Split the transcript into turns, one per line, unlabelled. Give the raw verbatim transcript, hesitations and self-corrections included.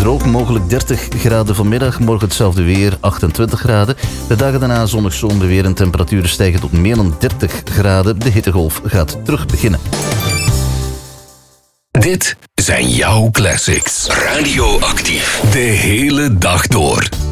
droog, mogelijk dertig graden vanmiddag. Morgen hetzelfde weer, achtentwintig graden. De dagen daarna zonnig zomerweer en temperaturen stijgen tot meer dan dertig graden. De hittegolf gaat terug beginnen.
Dit zijn jouw classics. Radioactief. De hele dag door.